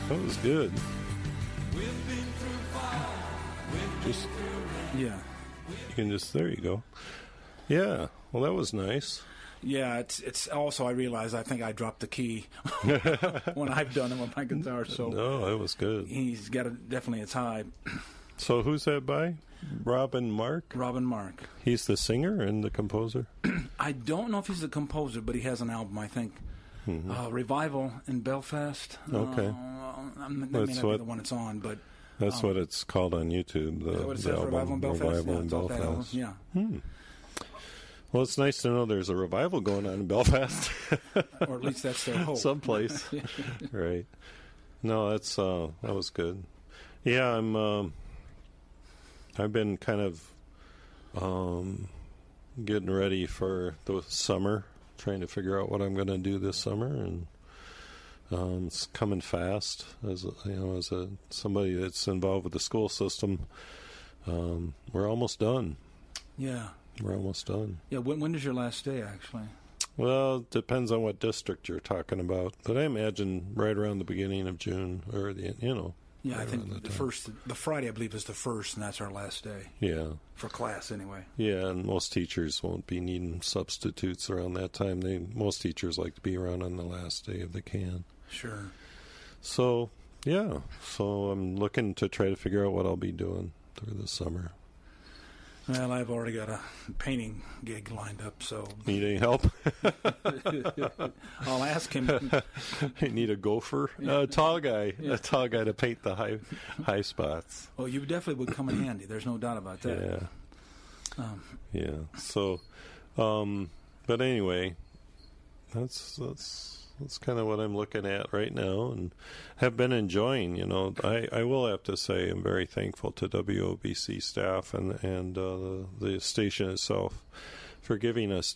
That was good. Just you can just there you go. Yeah. Well, that was nice. Yeah, it's also, I realize I think I dropped the key when I've done it with my guitar. So no, it was good. He's got definitely it's high. So who's that by? Robin Mark? Robin Mark. He's the singer and the composer? I don't know if he's the composer, but he has an album, I think. Revival in Belfast. Okay. That may not be the one it's on, but... That's what it's called on YouTube. Is that what it says, Revival in Belfast? Revival in Belfast. Yeah. Well, it's nice to know there's a revival going on in Belfast. Or at least that's their hope. Someplace. Right. No, that was good. Yeah, I've been kind of getting ready for the summer, trying to figure out what I'm going to do this summer, and it's coming fast. As somebody that's involved with the school system, we're almost done. Yeah. We're almost done. Yeah, when is your last day, actually? Well, it depends on what district you're talking about, but I imagine right around the beginning of June, or Yeah, I think the Friday, I believe, is the 1st, and that's our last day. Yeah. For class, anyway. Yeah, and most teachers won't be needing substitutes around that time. Most teachers like to be around on the last day if they can. Sure. So, yeah. So I'm looking to try to figure out what I'll be doing through the summer. Well, I've already got a painting gig lined up, so... Need any help? I'll ask him. You need a gopher? A tall guy. Yeah. A tall guy to paint the high spots. Oh, you definitely would come in handy. There's no doubt about that. Yeah. Yeah. So, but anyway, that's kind of what I'm looking at right now, and have been enjoying. I will have to say I'm very thankful to WOBC staff and the station itself for giving us